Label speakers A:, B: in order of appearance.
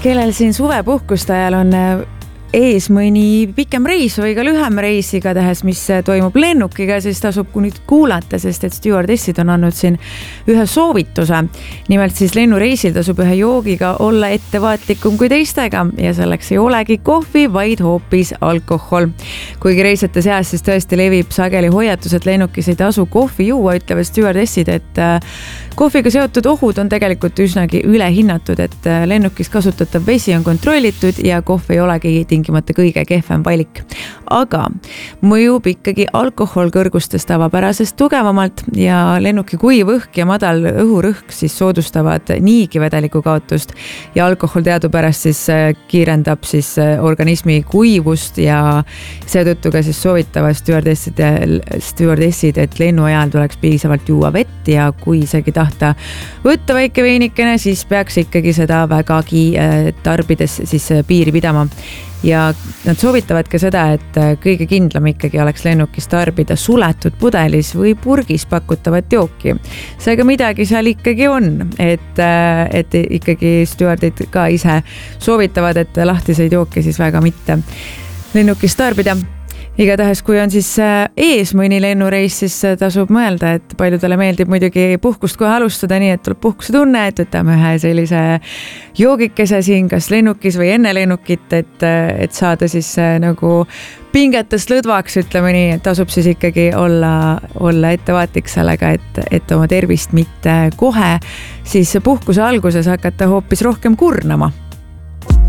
A: kellel siin suvepuhkuste ajal on ees mõni pikem reis või ka lühem reis igatahes, mis toimub lennukiga, siis tasub nüüd kuulata, sest et stjuardessid on andnud siin ühe soovituse. Nimelt siis lennureisil tasub ühe joogiga olla ettevaatlikum kui teistega ja selleks ei olegi kohvi, vaid hoopis alkohol. Kuigi reisijate seas siis tõesti levib sageli hoiatus, et lennukis ei tasu kohvi juua, ütlevad stjuardessid, et kohviga seotud ohud on tegelikult üsnagi ülehinnatud, et lennukis kasutatav vesi on kontrollitud ja kohv ei olegi tingimata kõige kehvem valik. Aga mõjub ikkagi alkohol kõrgustest tavapärasest tugevamalt ja lennuki kuiv õhk ja madal õhurõhk siis soodustavad niigi vedeliku kaotust ja alkohol teadupärast siis kiirendab siis organismi kuivust ja seetõttu ka siis soovitavad stjuardessid, et lennu ajal tuleks piisavalt juua vett ja kui isegi tahta võtta väike veinikene, siis peaks ikkagi seda vägagi tarbides siis piiri pidama. Ja nad soovitavad ka seda, et kõige kindlam ikkagi oleks lennukis tarbida suletud pudelis või purgis pakutavat jooki. Seega midagi seal ikkagi on, et ikkagi stjuardid ka ise soovitavad, et lahtiseid jooki siis väga mitte lennukis tarbida. Igatahes, kui on siis ees mõni lennureis, siis tasub mõelda, et paljudele meeldib muidugi puhkust kohe alustada nii, et tuleb puhkuse tunne, et võtame ühe sellise joogikese siin kas lennukis või enne lennukit, et saada siis nagu pingetest lõdvaks, ütleme nii, et tasub siis ikkagi olla ettevaatlik sellega, et oma tervist mitte kohe siis puhkuse alguses hakata hoopis rohkem kurnama.